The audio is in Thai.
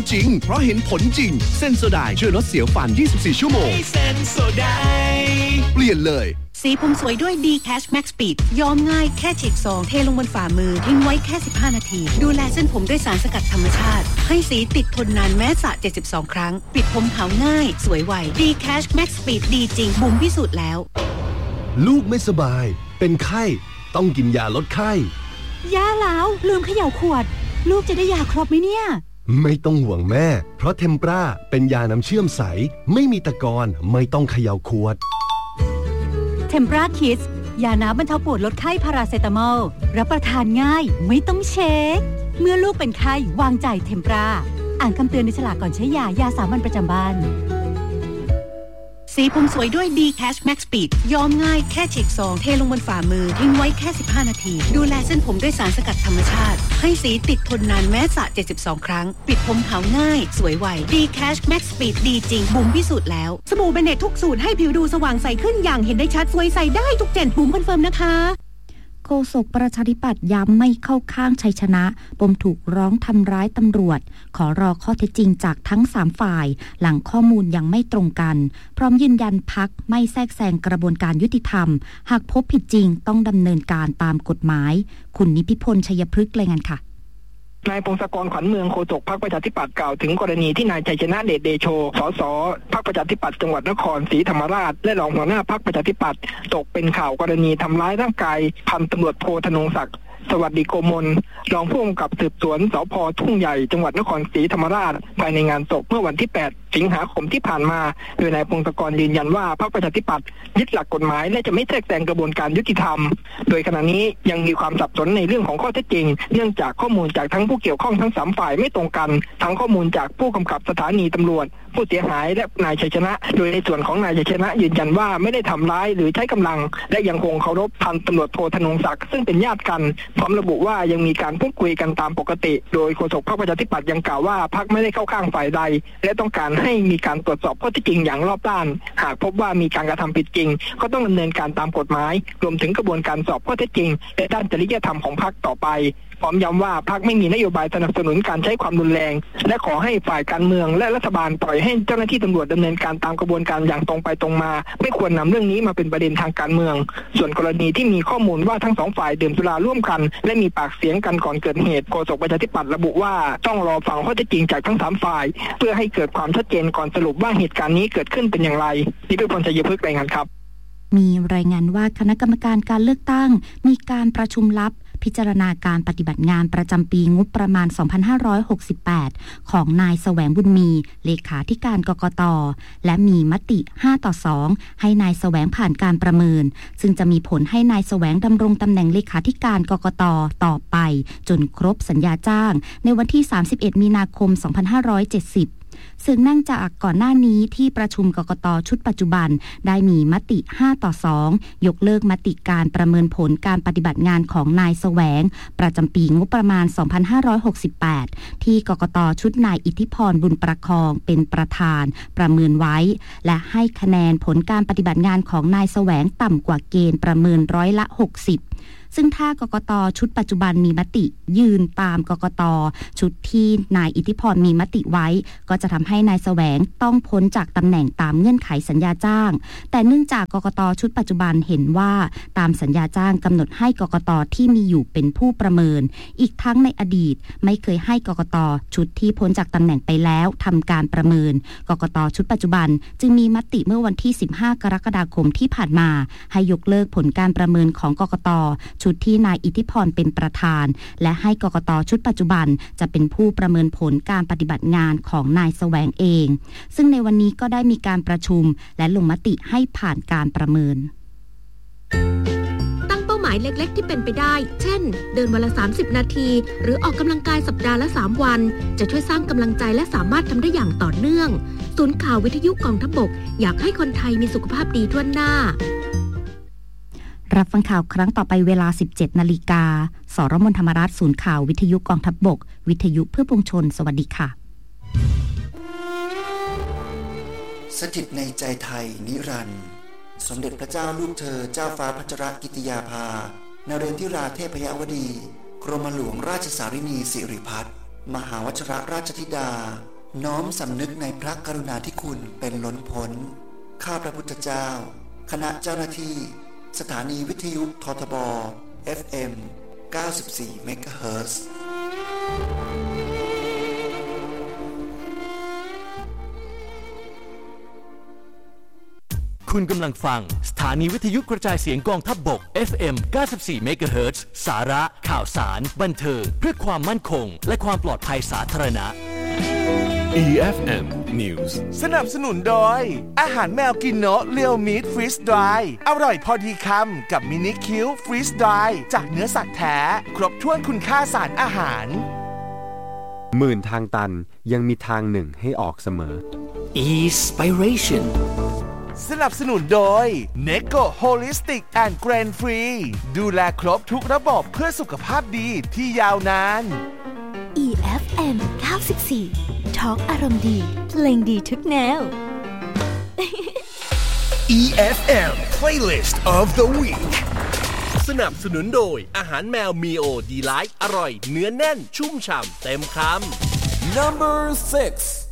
จริงเพราะเห็นผลจริงเซนโซไดช่วยลดเสียวฟัน24ชั่วโมงเซนโซไดเปลี่ยนเลยสีผมสวยด้วย D-Cash Max Speed ย้อมง่ายแค่ฉีกซองเทลงบนฝ่ามือทิ้งไว้แค่15นาทีดูแลเส้นผมด้วยสารสกัดธรรมชาติให้สีติดทนนานแม้สระ72ครั้งปิดผมขาวง่ายสวยไว D-Cash Max Speed ดีจริงบุ๋มพิสูจน์แล้วลูกไม่สบายเป็นไข้ต้องกินยาลดไข้ย่าแล้วลืมเขย่าขวดลูกจะได้ยาครบไหมเนี่ยไม่ต้องห่วงแม่เพราะเทมปราเป็นยาน้ำเชื่อมใสไม่มีตะกอนไม่ต้องเขย่าขวดเทมปราคิดยาน้ำบรรเทาปวดลดไข้พาราเซตามอลรับประทานง่ายไม่ต้องเช็คเมื่อลูกเป็นไข้วางใจเทมปราอ่านคำเตือนในฉลากก่อนใช้ยาสามัญประจำบ้านสีผมสวยด้วย D-Cash Max Speed ย้อมง่ายแค่ฉีกซองเทลงบนฝ่ามือทิ้งไว้แค่15นาทีดูแลเส้นผมด้วยสารสกัดธรรมชาติให้สีติดทนนานแม้สระ72ครั้งปิดผมขาวง่ายสวยไว D-Cash Max Speed ดีจริงบุ๋มพิสูจน์แล้วสบู่เบเนตทุกสูตรให้ผิวดูสว่างใสขึ้นอย่างเห็นได้ชัดสวยใสได้ทุกเจนบุ๋มคอนเฟิร์มนะคะโฆษกประชาธิปัตย์ย้ำไม่เข้าข้างชัยชนะปมถูกร้องทำร้ายตำรวจขอรอข้อเท็จจริงจากทั้ง3ฝ่ายหลังข้อมูลยังไม่ตรงกันพร้อมยืนยันพรรคไม่แทรกแซงกระบวนการยุติธรรมหากพบผิดจริงต้องดำเนินการตามกฎหมายคุณนิพิพลชัยพฤกษ์รายงานค่ะนายพงศกรขวัญเมืองโฆษกพรรคประชาธิปัตย์กล่าวถึงกรณีที่นายชัยชนะเดชเดโชสสพรรคประชาธิปัตย์จังหวัดนครศรีธรรมราชและรองหัวหน้าพรรคประชาธิปัตย์ตกเป็นข่าวกรณีทำร้ายร่างกายพันตำรวจโทธนงศักดิ์สวัสดิโกมลรองผู้กำกับสืบสวนสภ.ทุ่งใหญ่จังหวัดนครศรีธรรมราชภายในงานศพเมื่อวันที่8สิงหาคมที่ผ่านมาโดยนายพงศกรยืนยันว่าพรรคประชาธิปัตย์ยึดหลักกฎหมายและจะไม่แทรกแซงกระบวนการยุติธรรมโดยขณะนี้ยังมีความสับสนในเรื่องของข้อเท็จจริงเนื่องจากข้อมูลจากทั้งผู้เกี่ยวข้องทั้ง3ฝ่ายไม่ตรงกันทั้งข้อมูลจากผู้กำกับสถานีตำรวจผู้เสียหายและนายชัยชนะโดยในส่วนของนายชัยชนะยืนยันว่าไม่ได้ทำร้ายหรือใช้กำลังและยังคงเคารพพันตำรวจโทธนงศักดิ์ซึ่งเป็นญาติกันพร้อมระบุว่ายังมีการพูดคุยกันตามปกติโดยโฆษกพรรคประชาธิปัตย์ยังกล่าวว่าพรรคไม่ได้เข้าข้างฝ่ายใดและต้องการให้มีการตรวจสอบข้อเท็จจริงอย่างรอบด้านหากพบว่ามีการกระทำผิดจริงก็ต้องดำเนินการตามกฎหมายรวมถึงกระบวนการสอบข้อเท็จจริงและด้านจริยธรรมของพรรคต่อไปพร้อมย้ำว่าพรรคไม่มีนโยบายสนับสนุนการใช้ความรุนแรงและขอให้ฝ่ายการเมืองและรัฐบาลปล่อยให้เจ้าหน้าที่ตำรวจดำเนินการตามกระบวนการอย่างตรงไปตรงมาไม่ควรนำเรื่องนี้มาเป็นประเด็นทางการเมืองส่วนกรณีที่มีข้อมูลว่าทั้ง2ฝ่ายดื่มสุราร่วมกันและมีปากเสียงกันก่อนเกิดเหตุโฆษกประชาธิปัตย์ระบุว่าต้องรอฟังข้อเท็จจริงจากทั้ง3ฝ่ายเพื่อให้เกิดความชัดเจนก่อนสรุปว่าเหตุการณ์นี้เกิดขึ้นเป็นอย่างไรนี่เป็นพลชัยพฤกษ์รายงานครับมีรายงานว่าคณะกรรมการการเลือกตั้งมีการประชุมลับพิจารณาการปฏิบัติงานประจำปีงบประมาณ 2568 ของนายแสวงบุญมีเลขาธิการกกต.และมีมติ5-2ให้นายแสวงผ่านการประเมินซึ่งจะมีผลให้นายแสวงดำรงตำแหน่งเลขาธิการกกต.ต่อไปจนครบสัญญาจ้างในวันที่31มีนาคม 2570ซึ่งเนื่องจากก่อนหน้านี้ที่ประชุมกกต.ชุดปัจจุบันได้มีมติ5-2ยกเลิกมติการประเมินผลการปฏิบัติงานของนายแสวงประจำปีงบประมาณ 2568 ที่กกต.ชุดนายอิทธิพรบุญประคองเป็นประธานประเมินไว้และให้คะแนนผลการปฏิบัติงานของนายแสวงต่ำกว่าเกณฑ์ประเมิน60%ซึ่งถ้ากกต.ชุดปัจจุบันมีมติยืนตามกกต.ชุดที่นายอิทธิพรมีมติไว้ก็จะทำให้นายแสวงต้องพ้นจากตำแหน่งตามเงื่อนไขสัญญาจ้างแต่เนื่องจากกกต.ชุดปัจจุบันเห็นว่าตามสัญญาจ้างกำหนดให้กกต.ที่มีอยู่เป็นผู้ประเมินอีกทั้งในอดีตไม่เคยให้กกต.ชุดที่พ้นจากตำแหน่งไปแล้วทำการประเมินกกต.ชุดปัจจุบันจึงมีมติเมื่อวันที่15กรกฎาคมที่ผ่านมาให้ยกเลิกผลการประเมินของกกต.ชุดที่นายอิทธิพรเป็นประธานและให้กกต.ชุดปัจจุบันจะเป็นผู้ประเมินผลการปฏิบัติงานของนายแสวงเองซึ่งในวันนี้ก็ได้มีการประชุมและลงมติให้ผ่านการประเมินตั้งเป้าหมายเล็กๆที่เป็นไปได้เช่นเดินวันละ30นาทีหรือออกกำลังกายสัปดาห์ละ3วันจะช่วยสร้างกำลังใจและสามารถทำได้อย่างต่อเนื่องศูนย์ข่าววิทยุกองทัพบกอยากให้คนไทยมีสุขภาพดีทั่วหน้ารับฟังข่าวครั้งต่อไปเวลา 17 นาฬิกาสรมนธรรมราชศูนย์ข่าววิทยุกองทัพบกวิทยุเพื่อปวงชนสวัสดีค่ะสถิตในใจไทยนิรันดร์สมเด็จพระเจ้าลูกเธอเจ้าฟ้าพัชรกิติยาภานเรนทิราเทพยวดีกรมหลวงราชสารินีสิริพัฒน์มหาวชรราชธิดาน้อมสำนึกในพระกรุณาธิคุณเป็นล้นพ้นข้าพระพุทธเจ้าคณะเจ้าหน้าที่สถานีวิทยุททบ FM 94 เมกะเฮิรตซ์คุณกำลังฟังสถานีวิทยุกระจายเสียงกองทัพบก FM 94 เมกะเฮิรตซ์สาระข่าวสารบันเทิงเพื่อความมั่นคงและความปลอดภัยสาธารณะ EFM News สนับสนุนโดยอาหารแมวกินโนะเรียวมีทฟรีสดรายอร่อยพอดีคำกับมินิคิวฟรีสดรายจากเนื้อสัตว์แท้ครบถ้วนคุณค่าสารอาหารหมื่นทางตันยังมีทางหนึ่งให้ออกเสมอ Inspiration สนับสนุนโดย Neko Holistic and Grain Free ดูแลครบทุกระบบเพื่อสุขภาพดีที่ยาวนาน EFM 94 Talk อารมณ์ดีเพลงดีทุกแนว EFM Playlist of the Week สนับสนุนโดยอาหารแมวมีโอดีไลท์อร่อยเนื้อแน่นชุ่มฉ่ำเต็มคำ Number 6